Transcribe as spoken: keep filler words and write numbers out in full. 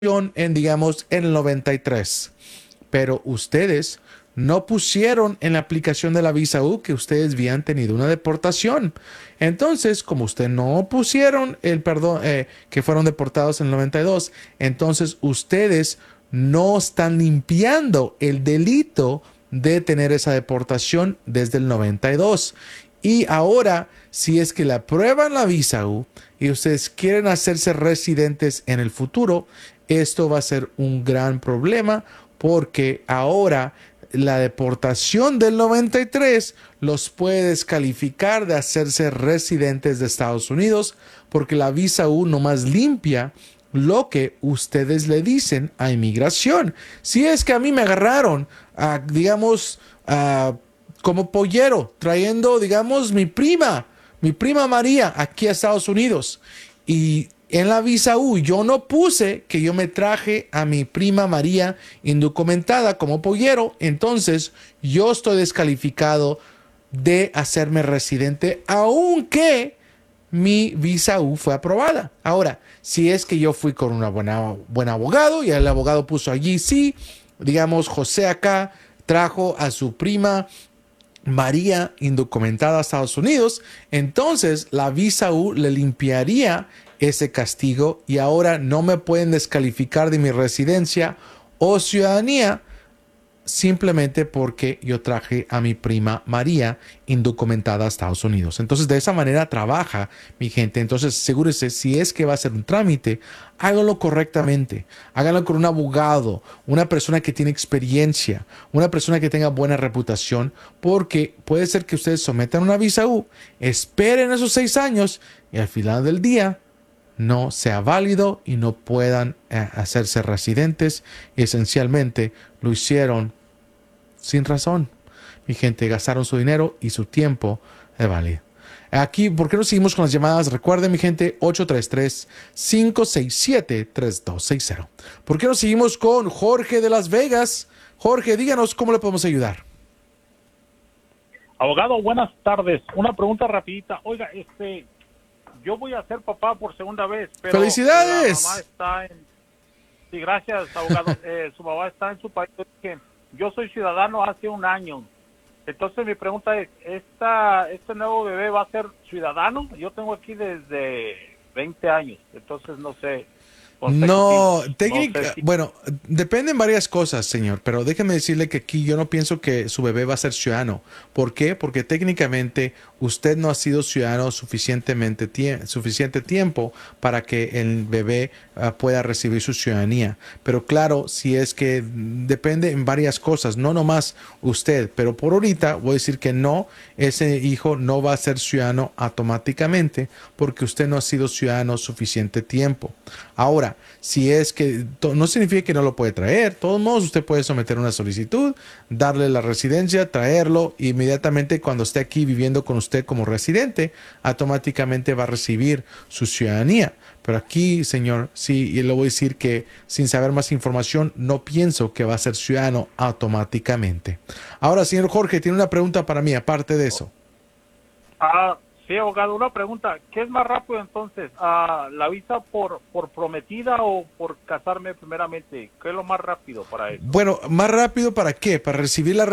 en, digamos, en el noventa y tres, pero ustedes no pusieron en la aplicación de la visa U que ustedes habían tenido una deportación. Entonces, como ustedes no pusieron el perdón, eh, que fueron deportados en el noventa y dos, entonces ustedes no están limpiando el delito de tener esa deportación desde el noventa y dos. Y ahora, si es que le aprueban la visa U y ustedes quieren hacerse residentes en el futuro, esto va a ser un gran problema porque ahora la deportación del noventa y tres los puede descalificar de hacerse residentes de Estados Unidos porque la visa U nomás limpia lo que ustedes le dicen a inmigración. Si es que a mí me agarraron, uh, digamos, uh, como pollero, trayendo, digamos, mi prima, mi prima María aquí a Estados Unidos. Y en la visa U yo no puse que yo me traje a mi prima María indocumentada como pollero, entonces yo estoy descalificado de hacerme residente, aunque mi visa U fue aprobada. Ahora, si es que yo fui con un buena, buen abogado y el abogado puso allí, sí, digamos, José acá trajo a su prima María indocumentada a Estados Unidos, entonces la visa U le limpiaría ese castigo y ahora no me pueden descalificar de mi residencia o ciudadanía simplemente porque yo traje a mi prima María indocumentada a Estados Unidos. Entonces, de esa manera trabaja mi gente. Entonces, asegúrese, si es que va a ser un trámite, háganlo correctamente. Háganlo con un abogado, una persona que tiene experiencia, una persona que tenga buena reputación, porque puede ser que ustedes sometan una visa U, esperen esos seis años y al final del día no sea válido y no puedan eh, hacerse residentes. Y esencialmente lo hicieron sin razón. Mi gente, gastaron su dinero y su tiempo de válido. Aquí, ¿por qué no seguimos con las llamadas? Recuerden, mi gente, ocho tres tres, cinco seis siete, tres dos seis cero. ¿Por qué no seguimos con Jorge de Las Vegas? Jorge, díganos cómo le podemos ayudar. Abogado, buenas tardes. Una pregunta rapidita. Oiga, este... yo voy a ser papá por segunda vez, pero ¡felicidades! La mamá está en... Sí, gracias, abogado. eh, su mamá está en su país. Yo soy ciudadano hace un año. Entonces mi pregunta es, ¿esta, ¿este nuevo bebé va a ser ciudadano? Yo tengo aquí desde veinte años, entonces no sé. No, técnica, no sé si... bueno, dependen varias cosas, señor, pero déjeme decirle que aquí yo no pienso que su bebé va a ser ciudadano. ¿Por qué? Porque técnicamente usted no ha sido ciudadano suficientemente tie suficiente tiempo para que el bebé uh, pueda recibir su ciudadanía. Pero claro, si es que depende en varias cosas, no nomás usted, pero por ahorita voy a decir que no, ese hijo no va a ser ciudadano automáticamente porque usted no ha sido ciudadano suficiente tiempo. Ahora, si es que no significa que no lo puede traer, de todos modos usted puede someter una solicitud, darle la residencia, traerlo e inmediatamente cuando esté aquí viviendo con usted como residente, automáticamente va a recibir su ciudadanía. Pero aquí, señor, sí, y le voy a decir que sin saber más información, no pienso que va a ser ciudadano automáticamente. Ahora, señor Jorge, tiene una pregunta para mí, aparte de eso. Ah, sí, abogado, una pregunta. ¿Qué es más rápido entonces? Ah, ¿la visa por, por prometida o por casarme primeramente? ¿Qué es lo más rápido para eso? Bueno, ¿más rápido para qué? Para recibir la